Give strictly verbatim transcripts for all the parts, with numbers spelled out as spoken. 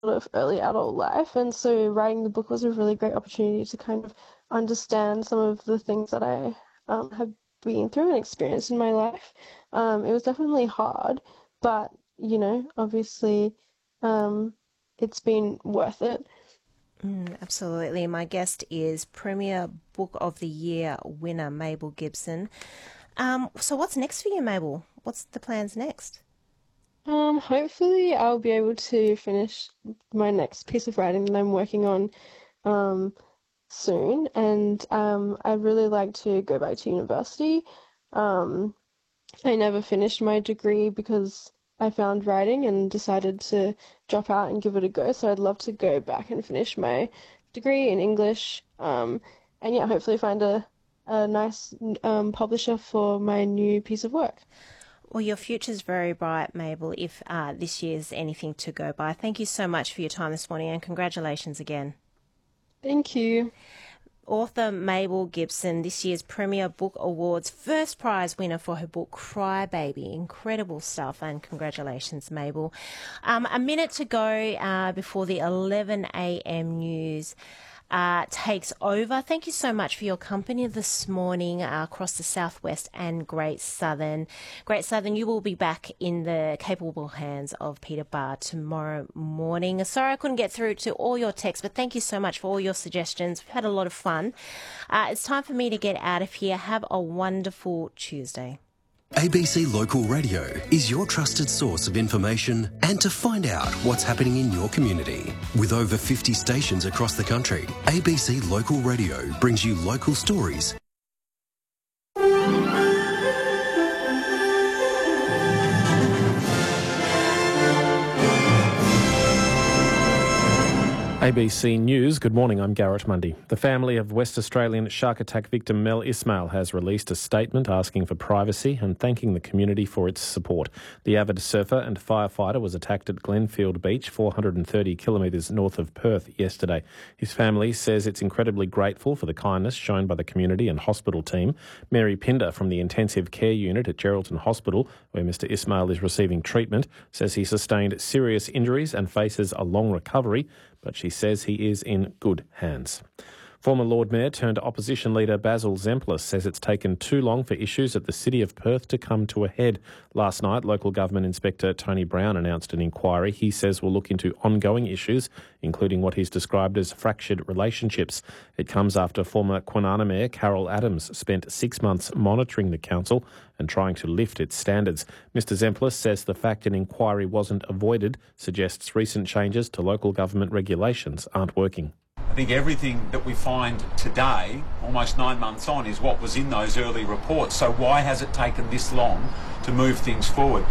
of early adult life, and so writing the book was a really great opportunity to kind of understand some of the things that I um, have been through and experienced in my life. Um, it was definitely hard, but you know, obviously, um, it's been worth it. Mm, absolutely. My guest is Premier Book of the Year winner Mabel Gibson. Um, so what's next for you, Mabel? What's the plans next? Um, hopefully I'll be able to finish my next piece of writing that I'm working on um, soon, and um, I'd really like to go back to university. Um, I never finished my degree because I found writing and decided to drop out and give it a go. So I'd love to go back and finish my degree in English. Um, and yeah, hopefully find a, a nice um, publisher for my new piece of work. Well, your future's very bright, Mabel, if uh, this year's anything to go by. Thank you so much for your time this morning and congratulations again. Thank you. Author Mabel Gibson, this year's Premier Book Awards first prize winner for her book Cry Baby. Incredible stuff, and congratulations, Mabel. Um, a minute to go uh, before the eleven a m news uh, takes over. Thank you so much for your company this morning uh, across the Southwest and Great Southern. Great Southern, you will be back in the capable hands of Peter Barr tomorrow morning. Sorry I couldn't get through to all your texts, but thank you so much for all your suggestions. We've had a lot of fun. Uh, it's time for me to get out of here. Have a wonderful Tuesday. A B C Local Radio is your trusted source of information and to find out what's happening in your community. With over fifty stations across the country, A B C Local Radio brings you local stories. A B C News, good morning, I'm Garrett Mundy. The family of West Australian shark attack victim Mel Ismail has released a statement asking for privacy and thanking the community for its support. The avid surfer and firefighter was attacked at Glenfield Beach, four hundred thirty kilometres north of Perth yesterday. His family says it's incredibly grateful for the kindness shown by the community and hospital team. Mary Pinder from the intensive care unit at Geraldton Hospital, where Mister Ismail is receiving treatment, says he sustained serious injuries and faces a long recovery, but she says he is in good hands. Former Lord Mayor turned opposition leader Basil Zemplis says it's taken too long for issues at the City of Perth to come to a head. Last night, local government inspector Tony Brown announced an inquiry he says will look into ongoing issues, including what he's described as fractured relationships. It comes after former Kwinana Mayor Carol Adams spent six months monitoring the council and trying to lift its standards. Mister Zemplis says the fact an inquiry wasn't avoided suggests recent changes to local government regulations aren't working. I think everything that we find today, almost nine months on, is what was in those early reports. So why has it taken this long to move things forward?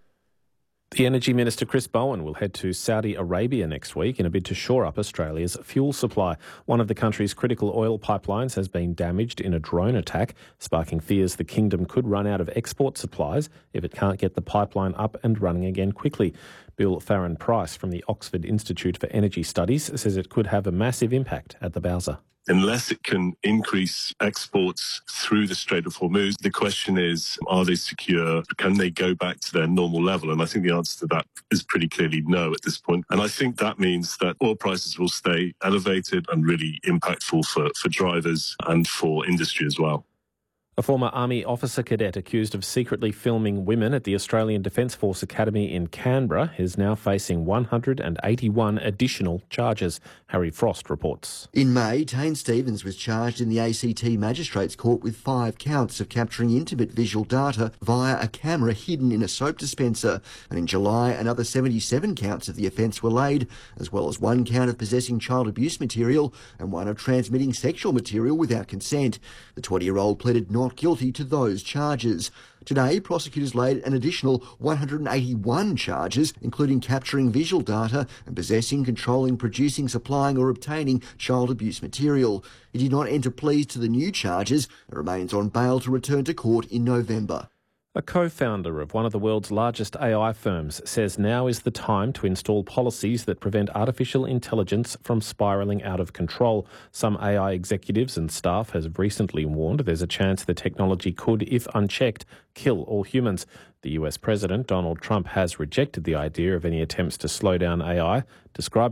The Energy Minister Chris Bowen will head to Saudi Arabia next week in a bid to shore up Australia's fuel supply. One of the country's critical oil pipelines has been damaged in a drone attack, sparking fears the kingdom could run out of export supplies if it can't get the pipeline up and running again quickly. Bill Farron Price from the Oxford Institute for Energy Studies says it could have a massive impact at the Bowser. Unless it can increase exports through the Strait of Hormuz, the question is, are they secure? Can they go back to their normal level? And I think the answer to that is pretty clearly no at this point. And I think that means that oil prices will stay elevated and really impactful for, for drivers and for industry as well. A former Army officer cadet accused of secretly filming women at the Australian Defence Force Academy in Canberra is now facing one hundred eighty-one additional charges. Harry Frost reports. In May, Tane Stevens was charged in the A C T Magistrates Court with five counts of capturing intimate visual data via a camera hidden in a soap dispenser. And in July, another seventy-seven counts of the offence were laid, as well as one count of possessing child abuse material and one of transmitting sexual material without consent. The twenty-year-old pleaded not guilty to those charges. Today, prosecutors laid an additional one hundred eighty-one charges, including capturing visual data and possessing, controlling, producing, supplying or obtaining child abuse material. He did not enter pleas to the new charges and remains on bail to return to court in November. A co-founder of one of the world's largest A I firms says now is the time to install policies that prevent artificial intelligence from spiralling out of control. Some A I executives and staff have recently warned there's a chance the technology could, if unchecked, kill all humans. The U S President, Donald Trump, has rejected the idea of any attempts to slow down A I, describing